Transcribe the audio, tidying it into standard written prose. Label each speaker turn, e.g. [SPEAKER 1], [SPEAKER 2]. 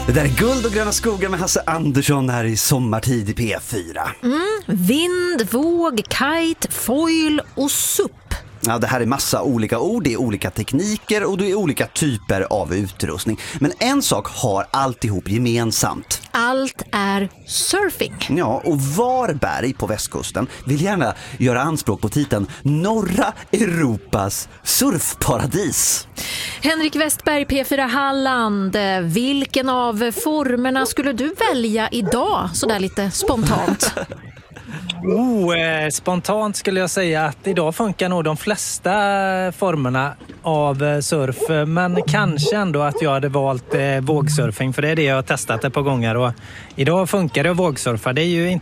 [SPEAKER 1] Det där är Guld och gröna skogar med Hasse Andersson här i Sommartid i P4.
[SPEAKER 2] Vind, våg, kite, foil och SUP.
[SPEAKER 1] Ja, det här är massa olika ord, det är olika tekniker och det är olika typer av utrustning. Men en sak har alltihop gemensamt.
[SPEAKER 2] Allt är surfing.
[SPEAKER 1] Ja, och Varberg på västkusten vill gärna göra anspråk på titeln Norra Europas surfparadis.
[SPEAKER 2] Henrik Westberg, P4 Halland. Vilken av formerna skulle du välja idag, sådär lite spontant?
[SPEAKER 3] Spontant skulle jag säga att idag funkar nog de flesta formerna av surf, men kanske ändå att jag hade valt vågsurfing, för det är det jag har testat ett par gånger och idag funkar det att vågsurfa. Det är ju inte